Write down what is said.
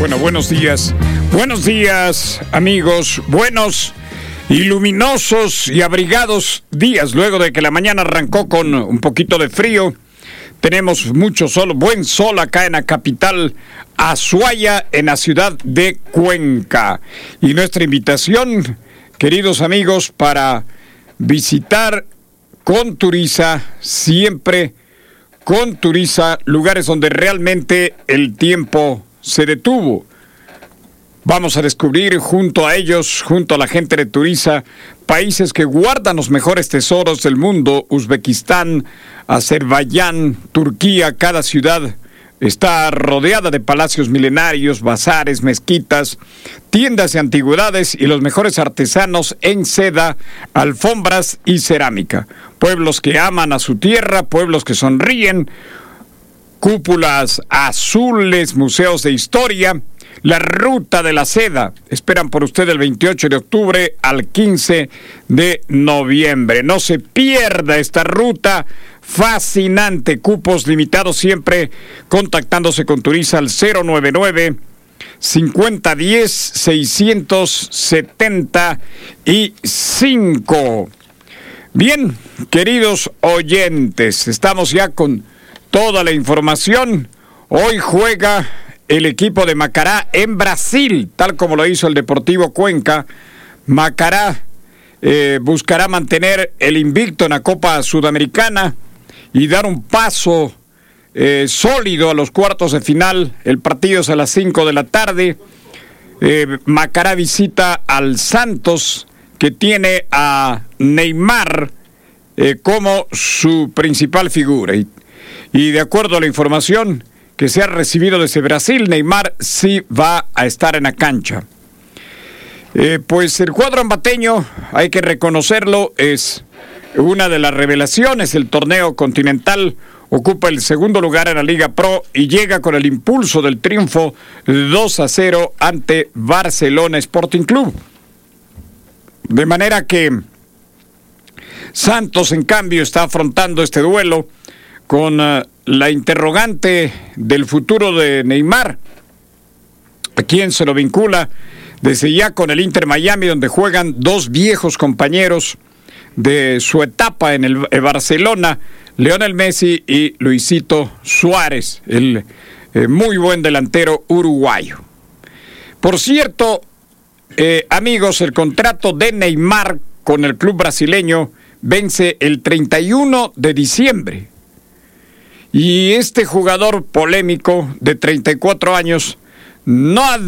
Bueno, buenos días. Buenos días, amigos. Buenos y luminosos y abrigados días. Luego de que la mañana arrancó con un poquito de frío, tenemos mucho sol, buen sol acá en la capital Azuaya, en la ciudad de Cuenca. Y nuestra invitación, queridos amigos, para visitar con Turiza, siempre con Turiza, lugares donde realmente el tiempo se detuvo. Vamos a descubrir junto a ellos, junto a la gente de Turiza, países que guardan los mejores tesoros del mundo: Uzbekistán, Azerbaiyán, Turquía. Cada ciudad está rodeada de palacios milenarios, bazares, mezquitas, tiendas de antigüedades y los mejores artesanos en seda, alfombras y cerámica. Pueblos que aman a su tierra, pueblos que sonríen, cúpulas azules, museos de historia. La Ruta de la Seda. Esperan por usted el 28 de octubre al 15 de noviembre. No se pierda esta ruta fascinante. Cupos limitados siempre, contactándose con Turiza al 099-5010-675. Bien, queridos oyentes, estamos ya con toda la información. Hoy juega el equipo de Macará en Brasil, tal como lo hizo el Deportivo Cuenca. Macará buscará mantener el invicto en la Copa Sudamericana y dar un paso sólido a los cuartos de final. El partido es a las 5 de la tarde. Macará visita al Santos, que tiene a Neymar como su principal figura. Y de acuerdo a la información que se ha recibido desde Brasil, Neymar sí va a estar en la cancha. Pues el cuadro ambateño, hay que reconocerlo, es una de las revelaciones del torneo continental. Ocupa el segundo lugar en la Liga Pro y llega con el impulso del triunfo 2-0 ante Barcelona Sporting Club. De manera que Santos, en cambio, está afrontando este duelo con la interrogante del futuro de Neymar, a quien se lo vincula desde ya con el Inter Miami, donde juegan dos viejos compañeros de su etapa en el Barcelona, Lionel Messi y Luisito Suárez, el muy buen delantero uruguayo. Por cierto, amigos, el contrato de Neymar con el club brasileño vence el 31 de diciembre. Y este jugador polémico de 34 años no ha